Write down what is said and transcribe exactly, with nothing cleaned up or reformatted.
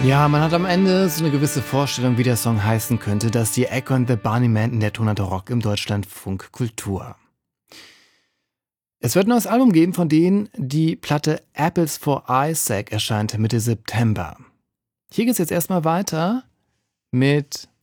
Ja, man hat am Ende so eine gewisse Vorstellung, wie der Song heißen könnte. Das ist die Echo and the Bunnymen in der Tonart Rock im Deutschlandfunk Kultur. Es wird ein neues Album geben von denen, die Platte Apples for Isaac erscheint Mitte September. Hier geht's jetzt erstmal weiter mit